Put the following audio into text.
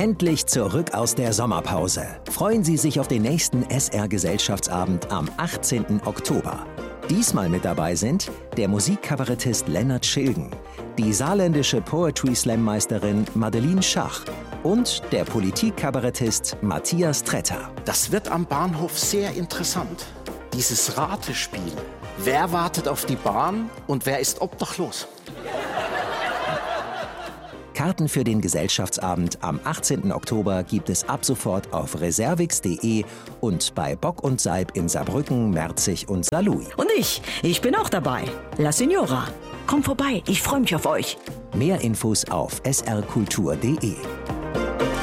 Endlich zurück aus der Sommerpause. Freuen Sie sich auf den nächsten SR-Gesellschaftsabend am 18. Oktober. Diesmal mit dabei sind der Musikkabarettist Lennart Schilgen, die saarländische Poetry-Slam-Meisterin Madeleine Schach und der Politikkabarettist Matthias Tretter. Das wird am Bahnhof sehr interessant. Dieses Ratespiel. Wer wartet auf die Bahn und wer ist obdachlos? Karten für den Gesellschaftsabend am 18. Oktober gibt es ab sofort auf reservix.de und bei Bock und Seib in Saarbrücken, Merzig und Saarlouis. Und ich bin auch dabei. La Signora. Kommt vorbei, ich freue mich auf euch. Mehr Infos auf srkultur.de.